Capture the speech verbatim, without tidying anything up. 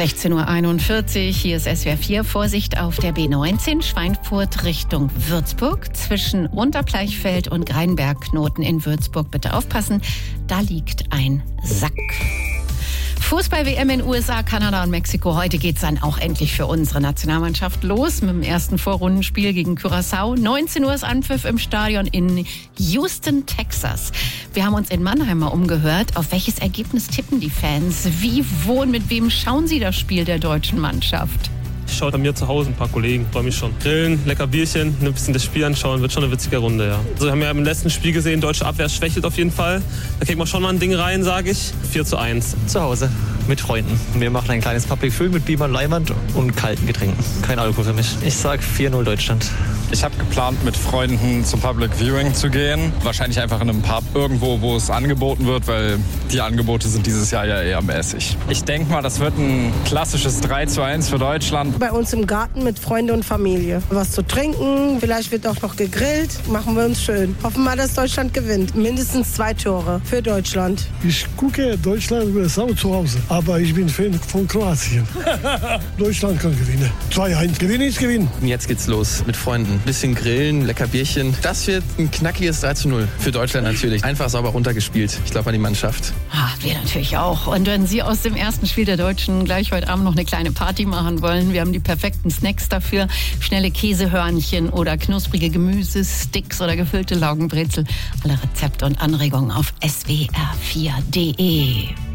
sechzehn Uhr einundvierzig, hier ist S W R vier. Vorsicht auf der B neunzehn, Schweinfurt Richtung Würzburg. Zwischen Unterbleichfeld und Greinberg-Knoten in Würzburg bitte aufpassen, da liegt ein Sack. Fußball-W M in U S A, Kanada und Mexiko. Heute geht's dann auch endlich für unsere Nationalmannschaft los mit dem ersten Vorrundenspiel gegen Curaçao. neunzehn Uhr ist Anpfiff im Stadion in Houston, Texas. Wir haben uns in Mannheim mal umgehört. Auf welches Ergebnis tippen die Fans? Wie, wo und mit wem schauen sie das Spiel der deutschen Mannschaft? Ich schaue bei mir zu Hause ein paar Kollegen, freue mich schon. Grillen, lecker Bierchen, ein bisschen das Spiel anschauen, wird schon eine witzige Runde, ja. Also wir haben ja im letzten Spiel gesehen, deutsche Abwehr schwächelt auf jeden Fall. Da kriegt man schon mal ein Ding rein, sage ich. vier zu eins. Zu Hause, mit Freunden. Wir machen ein kleines Public Viewing mit Biber, Leimand und kalten Getränken. Kein Alkohol für mich. Ich sag vier null Deutschland. Ich habe geplant, mit Freunden zum Public Viewing zu gehen. Wahrscheinlich einfach in einem Pub irgendwo, wo es angeboten wird, weil die Angebote sind dieses Jahr ja eher mäßig. Ich denke mal, das wird ein klassisches drei zu eins für Deutschland. Bei uns im Garten mit Freunden und Familie. Was zu trinken, vielleicht wird auch noch gegrillt. Machen wir uns schön. Hoffen wir, dass Deutschland gewinnt. Mindestens zwei Tore für Deutschland. Ich gucke Deutschland U S A zu Hause, aber ich bin Fan von Kroatien. Deutschland kann gewinnen. zwei eins. Gewinnen ist gewinnen. Jetzt geht's los mit Freunden. Bisschen grillen, lecker Bierchen. Das wird ein knackiges drei zu null. Für Deutschland natürlich. Einfach sauber runtergespielt. Ich glaube an die Mannschaft. Ah, wir natürlich auch. Und wenn Sie aus dem ersten Spiel der Deutschen gleich heute Abend noch eine kleine Party machen wollen, wir haben die perfekten Snacks dafür. Schnelle Käsehörnchen oder knusprige Gemüsesticks oder gefüllte Laugenbrezel. Alle Rezepte und Anregungen auf S W R vier punkt de.